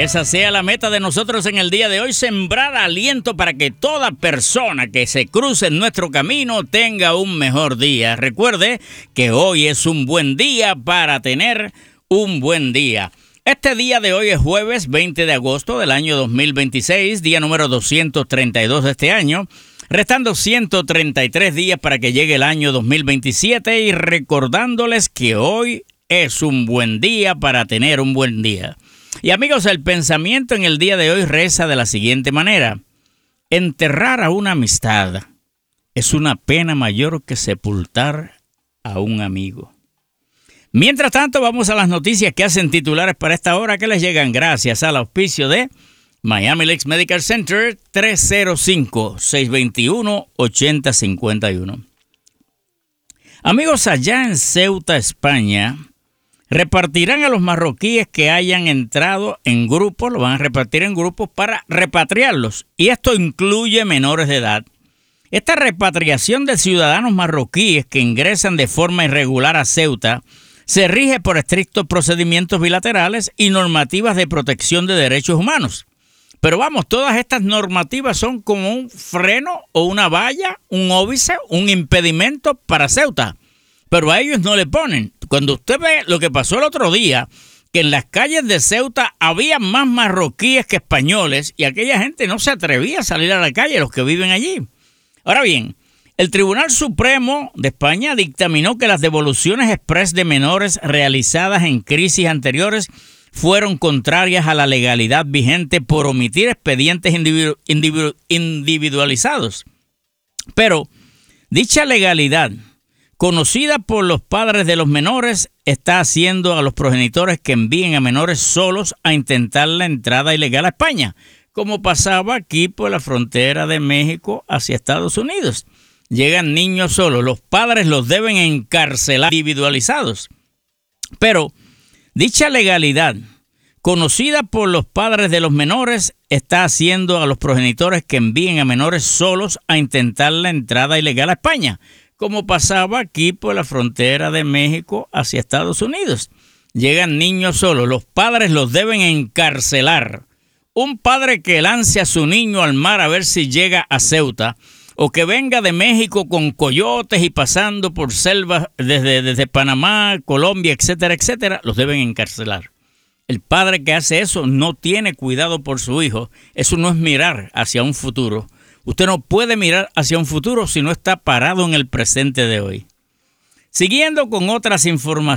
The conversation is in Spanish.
Que esa sea la meta de nosotros en el día de hoy, sembrar aliento para que toda persona que se cruce en nuestro camino tenga un mejor día. Recuerde que hoy es un buen día para tener un buen día. Este día de hoy es jueves 20 de agosto del año 2026, día número 232 de este año, restando 133 días para que llegue el año 2027 y recordándoles que hoy es un buen día para tener un buen día. Y amigos, el pensamiento en el día de hoy reza de la siguiente manera: enterrar a una amistad es una pena mayor que sepultar a un amigo. Mientras tanto, vamos a las noticias que hacen titulares para esta hora, que les llegan gracias al auspicio de Miami Lakes Medical Center, 305-621-8051. Amigos, allá en Ceuta, España, repartirán a los marroquíes que hayan entrado en grupos, lo van a repartir en grupos para repatriarlos. Y esto incluye menores de edad. Esta repatriación de ciudadanos marroquíes que ingresan de forma irregular a Ceuta se rige por estrictos procedimientos bilaterales y normativas de protección de derechos humanos. Pero vamos, todas estas normativas son como un freno o una valla, un óbice, un impedimento para Ceuta. Pero a ellos no le ponen. Cuando usted ve lo que pasó el otro día, que en las calles de Ceuta había más marroquíes que españoles y aquella gente no se atrevía a salir a la calle, los que viven allí. Ahora bien, el Tribunal Supremo de España dictaminó que las devoluciones express de menores realizadas en crisis anteriores fueron contrarias a la legalidad vigente por omitir expedientes individualizados. Pero dicha legalidad, conocida por los padres de los menores, está haciendo a los progenitores que envíen a menores solos a intentar la entrada ilegal a España, como pasaba aquí por la frontera de México hacia Estados Unidos. Llegan niños solos, los padres los deben encarcelar individualizados. Pero dicha legalidad, conocida por los padres de los menores, está haciendo a los progenitores que envíen a menores solos a intentar la entrada ilegal a España, como pasaba aquí por la frontera de México hacia Estados Unidos. Llegan niños solos, los padres los deben encarcelar. Un padre que lance a su niño al mar a ver si llega a Ceuta, o que venga de México con coyotes y pasando por selvas desde Panamá, Colombia, etcétera, etcétera, los deben encarcelar. El padre que hace eso no tiene cuidado por su hijo. Eso no es mirar hacia un futuro. Usted no puede mirar hacia un futuro si no está parado en el presente de hoy. Siguiendo con otras informaciones.